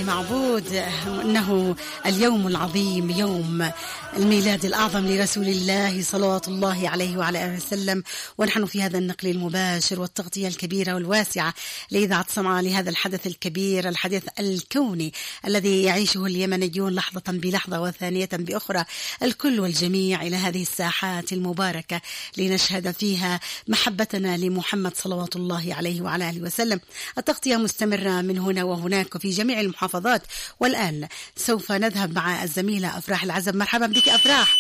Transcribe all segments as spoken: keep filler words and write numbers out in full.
المعبود، إنه اليوم العظيم، يوم الميلاد الأعظم لرسول الله صلوات الله عليه وعلى آله وسلم. ونحن في هذا النقل المباشر والتغطية الكبيرة والواسعة لإذاعة سمعة لهذا الحدث الكبير، الحدث الكوني الذي يعيشه اليمنيون لحظة بلحظة وثانية بأخرى، الكل والجميع إلى هذه الساحات المباركة لنشهد فيها محبتنا لمحمد صلوات الله عليه وعلى آله وسلم. التغطية مستمرة من هنا وهناك وفي جميع المحافظات. والآن سوف نذهب مع الزميلة أفراح العزب. مرحبا بك أفراح.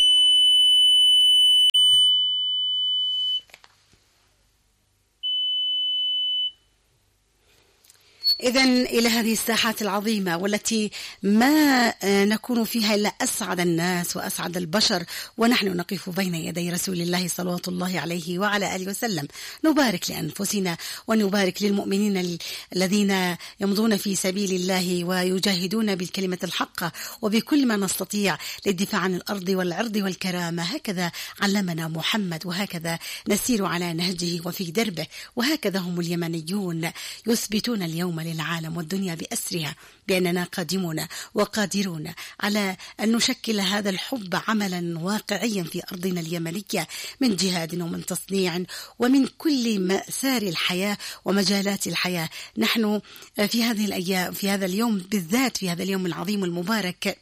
إذن إلى هذه الساحات العظيمة والتي ما نكون فيها إلا أسعد الناس وأسعد البشر، ونحن نقف بين يدي رسول الله صلوات الله عليه وعلى آله وسلم. نبارك لأنفسنا ونبارك للمؤمنين الذين يمضون في سبيل الله ويجاهدون بالكلمة الحق وبكل ما نستطيع للدفاع عن الأرض والعرض والكرامة. هكذا علمنا محمد، وهكذا نسير على نهجه وفي دربه، وهكذا هم اليمنيون يثبتون اليوم للعالم والدنيا بأسرها بأننا قادمون وقادرون على أن نشكل هذا الحب عملا واقعيا في أرضنا اليمنية، من جهاد ومن تصنيع ومن كل مسار الحياة ومجالات الحياة. نحن في هذه الأيام، في هذا اليوم بالذات، في هذا اليوم العظيم المبارك،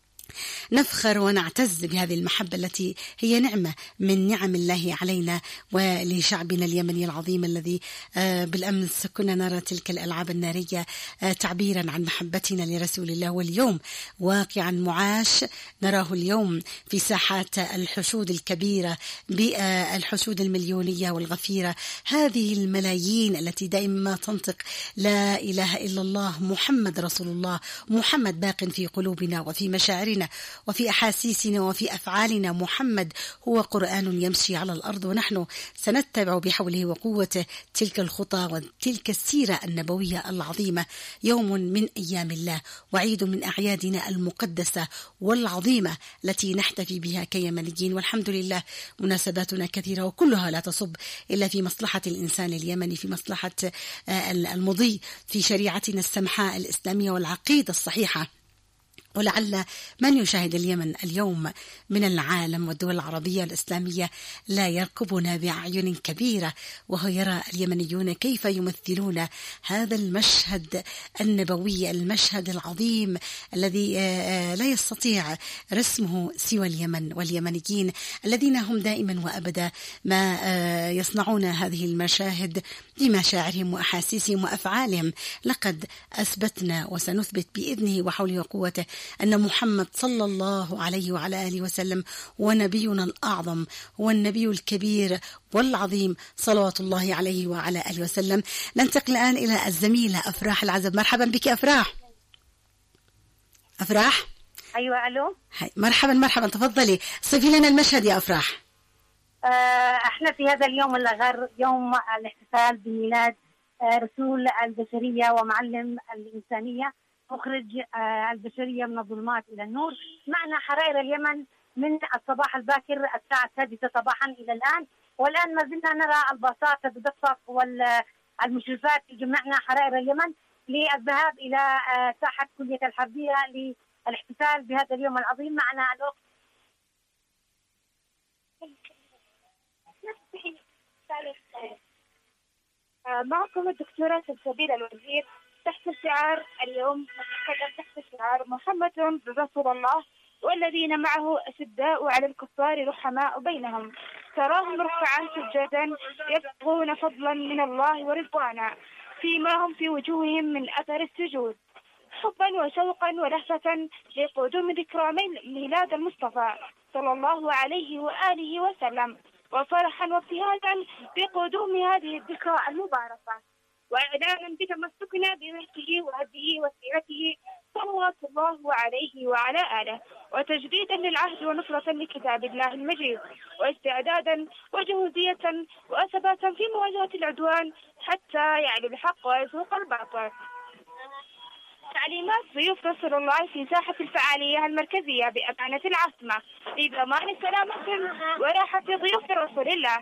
نفخر ونعتز بهذه المحبة التي هي نعمة من نعم الله علينا ولشعبنا اليمني العظيم الذي بالأمس كنا نرى تلك الألعاب النارية تعبيرا عن محبتنا لرسول الله، واليوم واقعا معاش نراه اليوم في ساحات الحشود الكبيرة بالحشود المليونية والغفيرة. هذه الملايين التي دائما تنطق لا إله إلا الله محمد رسول الله، محمد باق في قلوبنا وفي مشاعرنا وفي أحاسيسنا وفي أفعالنا. محمد هو قرآن يمشي على الأرض، ونحن سنتبع بحوله وقوته تلك الخطى وتلك السيرة النبوية العظيمة. يوم من أيام الله وعيد من أعيادنا المقدسة والعظيمة التي نحتفي بها كيمنيين، والحمد لله مناسباتنا كثيرة وكلها لا تصب إلا في مصلحة الإنسان اليمني، في مصلحة المضي في شريعتنا السمحاء الإسلامية والعقيدة الصحيحة. ولعل من يشاهد اليمن اليوم من العالم والدول العربية الإسلامية لا يركبنا بأعين كبيرة، وهو يرى اليمنيون كيف يمثلون هذا المشهد النبوي، المشهد العظيم الذي لا يستطيع رسمه سوى اليمن واليمنيين الذين هم دائما وأبدا ما يصنعون هذه المشاهد بمشاعرهم وأحاسيسهم وأفعالهم. لقد أثبتنا وسنثبت بإذنه وحوله وقوته أن محمد صلى الله عليه وعلى آله وسلم هو نبينا الأعظم، هو النبي الكبير والعظيم صلوات الله عليه وعلى آله وسلم. ننتقل الآن إلى الزميلة أفراح العزب. مرحبا بك أفراح. أفراح. أيوة ألو. مرحبا مرحبا، تفضلي صفي لنا المشهد يا أفراح. آه احنا في هذا اليوم الغر، يوم الاحتفال بميلاد آه رسول البشرية ومعلم الإنسانية، مخرج آه البشرية من الظلمات إلى النور. معنا حرائر اليمن من الصباح الباكر الساعة السادسة صباحا إلى الآن، والآن ما زلنا نرى الباصات تتدفق والمشرفات تجمعنا حرائر اليمن للذهاب إلى آه ساحة كلية الحربية للاحتفال بهذا اليوم العظيم. معنا الأخت معكم الدكتورة سلسبيل الوزير تحت شعار اليوم نتكلم تحت شعار محمد رسول الله والذين معه أشداء على الكفار رحماء بينهم، تراهم ركعا سجدا يبغون فضلا من الله ورضوانا فيما هم في وجوههم من أثر السجود، حبا وشوقا ولهفة لقدوم ذكرى ميلاد المصطفى صلى الله عليه وآله وسلم، وفرحا وابتهاجا بقدوم هذه الذكرى المباركة، وإعلانا بتمسكنا بنهجه وهديه وسيرته صلوات الله عليه وعلى آله، وتجديدا للعهد ونصرة لكتاب الله المجيد، واستعدادا وجهودية وثباتا في مواجهة العدوان حتى يعلو الحق ويزهق الباطل. تعليمات ضيوف رسول الله في ساحة الفعالية المركزية بأمانة العاصمة لضمان سلامة وراحة ضيوف رسول الله.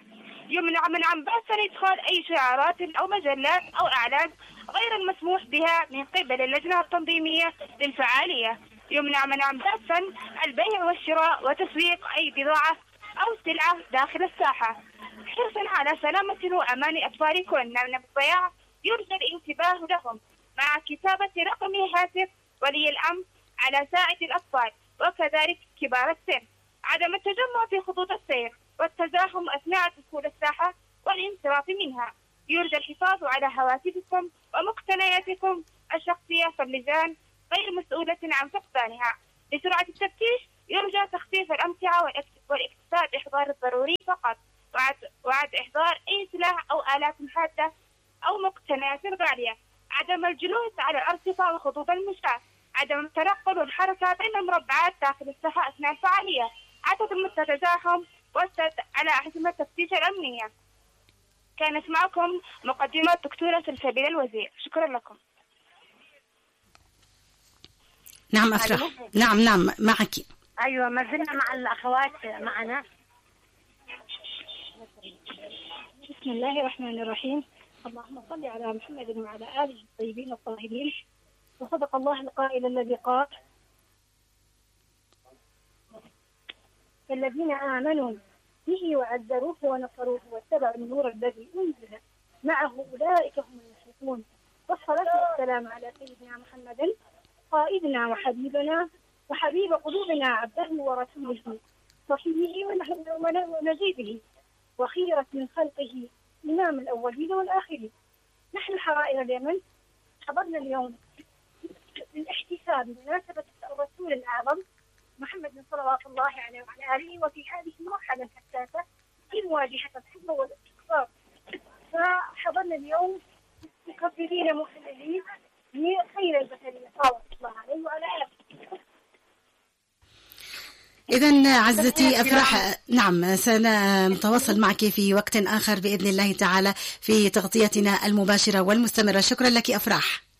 يمنع من عن بث إدخال أي شعارات أو مجلات أو أعلان غير المسموح بها من قبل اللجنة التنظيمية للفعالية. يمنع من عن بث البيع والشراء وتسويق أي بضاعة أو سلعة داخل الساحة. حرصا على سلامة وأمان أطفالكم من الضياع يرجى الانتباه لهم مع كتابة رقم هاتف ولي الأمر على ساعة الأطفال وكذلك كبار السن. عدم التجمع في خطوط السير والتزاحم أثناء دخول الساحة والانصراف منها. يرجى الحفاظ على هواتفكم ومقتنياتكم الشخصية فاللجان غير مسؤولة عن فقدانها. لسرعة التفتيش يرجى تخفيف الأمتعة والاكتفاء بإحضار الضروري فقط، وعد, وعد إحضار أي سلاح أو آلات حادة أو مقتنيات غالية. عدم الجلوس على الأرصفة وخطوط المشاة. عدم التنقل والحركة بين المربعات داخل الساحة أثناء الفعالية. عدم التزاحم والسد على أحزمة التفتيش الأمنية. كانت معكم مقدمة دكتورة سلسبيل الوزير. شكرا لكم. نعم أفرح. نعم نعم معك. أيوة ما زلنا مع الأخوات معنا. بسم الله الرحمن الرحيم. اللهم صل على محمد وعلى آله الطيبين الطاهرين. وصدق الله القائل الذي قال: الذين آمنوا به وعزروه ونصروه واتبعوا النور الذي أنزل معه أولئك هم المفلحون. والصلاة والسلام على سيدنا محمد قائدنا وحبيبنا وحبيب قلوبنا، عبده ورسوله صفيه ونجيبه وخيرة من خلقه، إمام الأولين والآخرين. نحن حرائر اليمن حضرنا اليوم الاحتفال بمناسبة الرسول الأعظم محمد صلوات الله عليه وعلى آله، وفي هذه المرحلة الحساسة في مواجهة الحظر والاستقرار. فحضرنا اليوم مكبرين مهللين لخير البشرية صلوات الله عليه وعلى آله. إذن عزتي أفرح، نعم سنتواصل معك في وقت آخر بإذن الله تعالى في تغطيتنا المباشرة والمستمرة. شكرا لك أفرح.